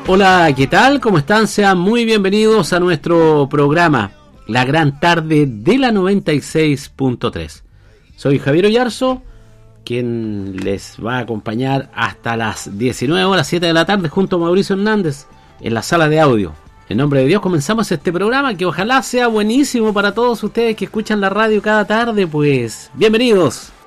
Hola, ¿qué tal? ¿Cómo están? Sean muy bienvenidos a nuestro programa, La Gran Tarde de la 96.3. Soy Javier Oyarzo, quien les va a acompañar hasta las 19 horas, 7 de la tarde, junto a Mauricio Hernández, en la sala de audio. En nombre de Dios comenzamos este programa que ojalá sea buenísimo para todos ustedes que escuchan la radio cada tarde, pues bienvenidos.